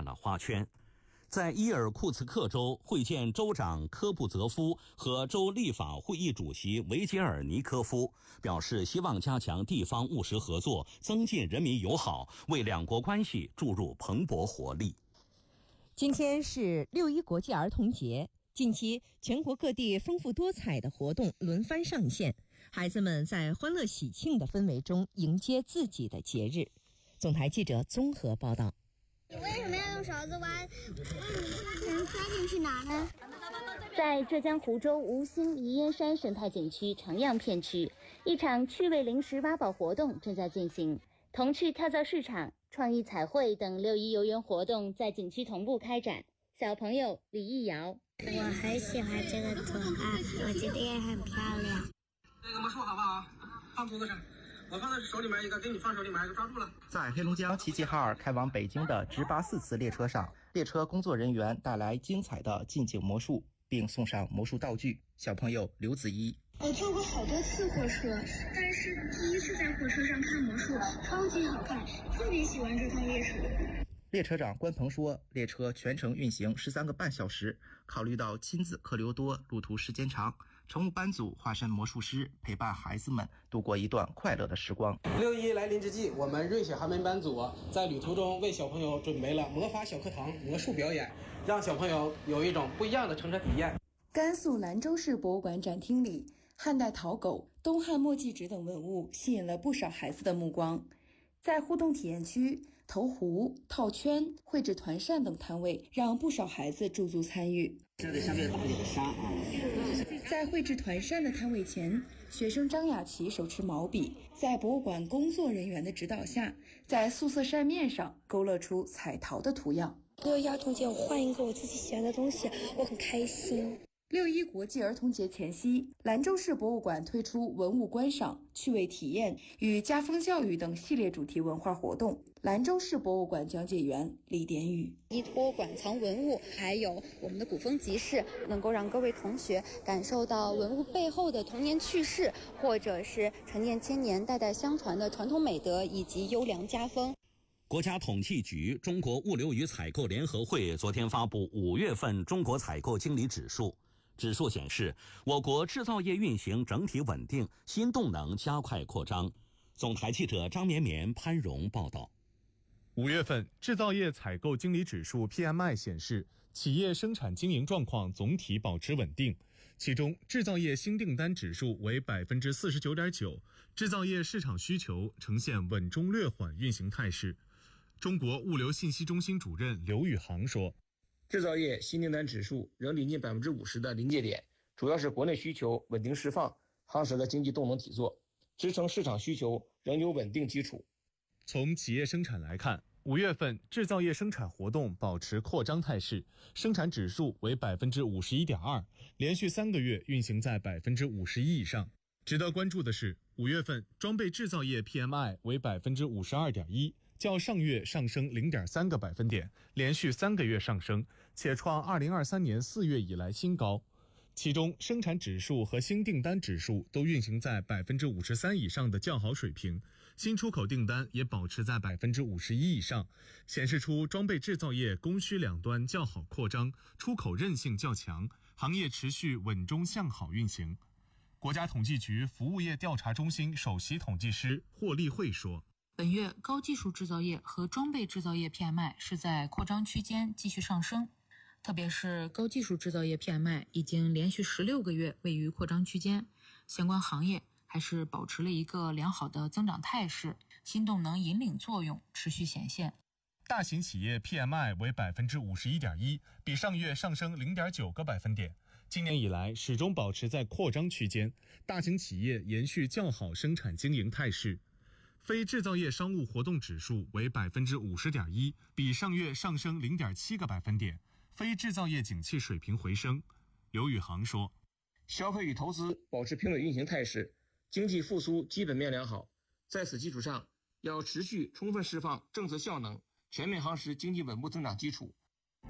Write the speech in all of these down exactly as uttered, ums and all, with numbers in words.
了花圈。在伊尔库茨克州会见州长科布泽夫和州立法会议主席维杰尔尼科夫，表示希望加强地方务实合作，增进人民友好，为两国关系注入蓬勃活力。 今天是六一国际儿童节，近期全国各地丰富多彩的活动轮番上线，孩子们在欢乐喜庆的氛围中迎接自己的节日。总台记者综合报道。 你为什么要用勺子挖？能钻进去哪呢？ 在浙江湖州吴兴宜烟山生态景区长漾片区，一场趣味零食挖宝活动正在进行。童趣跳蚤市场、创意彩绘等六一游园活动在景区同步开展。小朋友李艺瑶， 我很喜欢这个图案，我觉得也很漂亮。 这个魔术好不好？放桌子上。我放在手里面一个，给你放手里面一个，抓住了。 在黑龙江齐齐哈尔开往北京的直八四次列车上，列车工作人员带来精彩的近景魔术，并送上魔术道具。小朋友刘子怡， 我坐过好多次火车，但是第一次在火车上看魔术，超级好看，特别喜欢这趟列车。 列车长关鹏说，列车全程运行十三个半小时，考虑到亲子客流多，路途时间长，乘务班组化身魔术师，陪伴孩子们度过一段快乐的时光。 六一来临之际，我们瑞雪寒门班组在旅途中为小朋友准备了魔法小课堂魔术表演，让小朋友有一种不一样的乘车体验。 甘肃兰州市博物馆展厅里，汉代陶狗、东汉墨迹纸等文物吸引了不少孩子的目光。在互动体验区，投壶、套圈、绘制团扇等摊位让不少孩子驻足参与。 这得相对大一点的沙啊。 在绘制团扇的摊位前，学生张雅琪手持毛笔，在博物馆工作人员的指导下，在素色扇面上勾勒出彩陶的图样。 六一儿童节，我换一个我自己喜欢的东西，我很开心。 六一国际儿童节前夕，兰州市博物馆推出文物观赏、趣味体验与家风教育等系列主题文化活动。兰州市博物馆讲解员李典宇， 一博物馆藏文物，还有我们的古风集市，能够让各位同学感受到文物背后的童年趣事，或者是陈年千年、代代相传的传统美德以及优良家风。 国家统计局、中国物流与采购联合会昨天发布五月份中国采购经理指数。指数显示，我国制造业运行整体稳定，新动能加快扩张。总台记者张绵绵、潘荣报道。 五月份制造业采购经理指数 P M I 显示，企业生产经营状况总体保持稳定，其中制造业新订单指数为 百分之四十九点九， 制造业市场需求呈现稳中略缓运行态势。中国物流信息中心主任刘宇航说， 制造业新订单指数仍临近 百分之五十 的临界点，主要是国内需求稳定释放，夯实了经济动能体作，支撑市场需求仍有稳定基础。 从企业生产来看，五月份制造业生产活动保持扩张态势，生产指数为 百分之五十一点二， 连续三个月运行在 百分之五十一 以上。值得关注的是，五月份装备制造业 P M I 为 百分之五十二点一，较上月上升 零点三个百分点，连续三个月上升，且创二零二三年四月以来新高。其中，生产指数和新订单指数都运行在 百分之五十三 以上的较好水平，新出口订单也保持在 百分之五十一 以上，显示出装备制造业供需两端较好扩张，出口韧性较强，行业持续稳中向好运行。国家统计局服务业调查中心首席统计师霍立慧说， 本月高技术制造业和装备制造业 P M I 是在扩张区间继续上升，特别是高技术制造业 P M I 已经连续十六个月位于扩张区间，相关行业还是保持了一个良好的增长态势，新动能引领作用持续显现。 大型企业 P M I 为 百分之五十一点一， 比上月上升 零点九个百分点。今年以来始终保持在扩张区间，大型企业延续较好生产经营态势。非制造业商务活动指数为 百分之五十点一， 比上月上升 零点七个百分点，非制造业景气水平回升。刘宇航说， 消费与投资保持平稳运行态势，经济复苏基本面良好，在此基础上要持续充分释放政策效能，全面夯实经济稳步增长基础。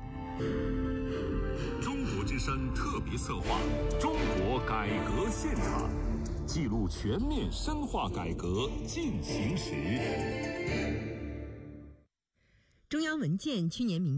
中国之声特别策划《中国改革现场》，记录全面深化改革进行时。 中央文件去年明